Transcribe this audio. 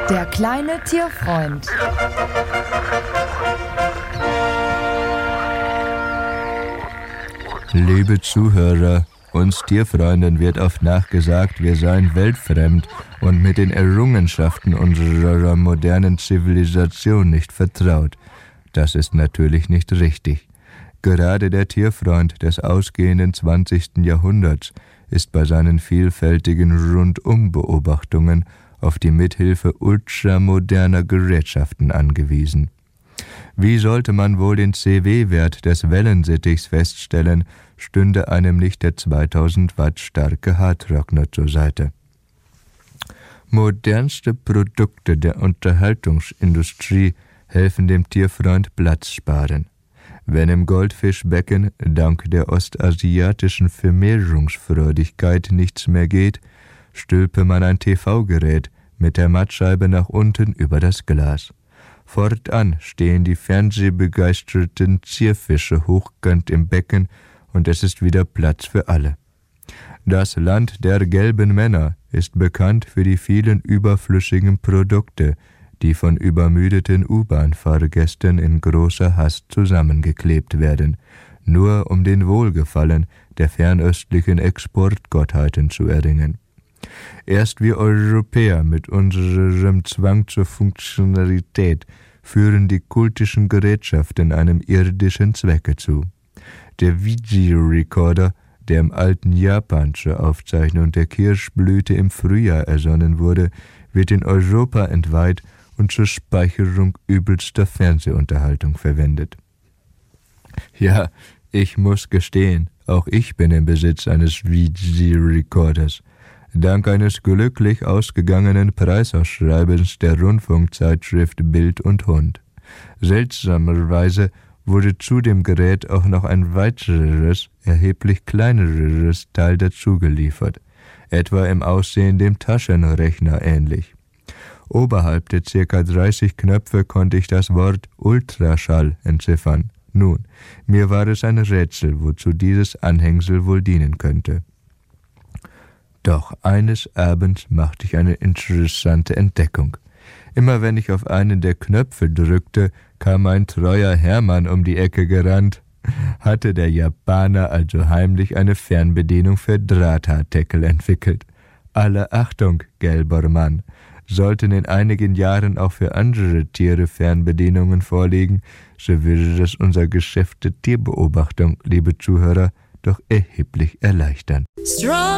Der kleine Tierfreund. Liebe Zuhörer, uns Tierfreunden wird oft nachgesagt, wir seien weltfremd und mit den Errungenschaften unserer modernen Zivilisation nicht vertraut. Das ist natürlich nicht richtig. Gerade der Tierfreund des ausgehenden 20. Jahrhunderts ist bei seinen vielfältigen Rundumbeobachtungen auf die Mithilfe ultramoderner Gerätschaften angewiesen. Wie sollte man wohl den CW-Wert des Wellensittichs feststellen, stünde einem nicht der 2000 Watt starke Haartrockner zur Seite. Modernste Produkte der Unterhaltungsindustrie helfen dem Tierfreund Platz sparen. Wenn im Goldfischbecken dank der ostasiatischen Vermehrungsfreudigkeit nichts mehr geht, stülpe man ein TV-Gerät mit der Mattscheibe nach unten über das Glas. Fortan stehen die fernsehbegeisterten Zierfische hochkant im Becken und es ist wieder Platz für alle. Das Land der gelben Männer ist bekannt für die vielen überflüssigen Produkte, die von übermüdeten U-Bahn-Fahrgästen in großer Hast zusammengeklebt werden, nur um den Wohlgefallen der fernöstlichen Exportgottheiten zu erringen. Erst wir Europäer mit unserem Zwang zur Funktionalität führen die kultischen Gerätschaften einem irdischen Zwecke zu. Der Videorekorder, der im alten Japan zur Aufzeichnung der Kirschblüte im Frühjahr ersonnen wurde, wird in Europa entweiht und zur Speicherung übelster Fernsehunterhaltung verwendet. Ja, ich muss gestehen, auch ich bin im Besitz eines Videorekorders. Dank eines glücklich ausgegangenen Preisausschreibens der Rundfunkzeitschrift Bild und Hund. Seltsamerweise wurde zu dem Gerät auch noch ein weiteres, erheblich kleineres Teil dazugeliefert, etwa im Aussehen dem Taschenrechner ähnlich. Oberhalb der ca. 30 Knöpfe konnte ich das Wort Ultraschall entziffern. Nun, mir war es ein Rätsel, wozu dieses Anhängsel wohl dienen könnte. Doch eines Abends machte ich eine interessante Entdeckung. Immer wenn ich auf einen der Knöpfe drückte, kam ein treuer Hermann um die Ecke gerannt. Hatte der Japaner also heimlich eine Fernbedienung für Drahthaardeckel entwickelt. Alle Achtung, gelber Mann! Sollten in einigen Jahren auch für andere Tiere Fernbedienungen vorliegen, so würde das unser Geschäft der Tierbeobachtung, liebe Zuhörer, doch erheblich erleichtern.